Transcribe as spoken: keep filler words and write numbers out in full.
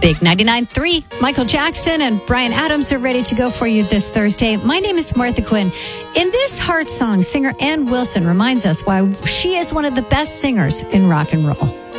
Big ninety-nine point three. Michael Jackson and Bryan Adams are ready to go for you this Thursday. My name is Martha Quinn. In this heart song, singer Ann Wilson reminds us why she is one of the best singers in rock and roll.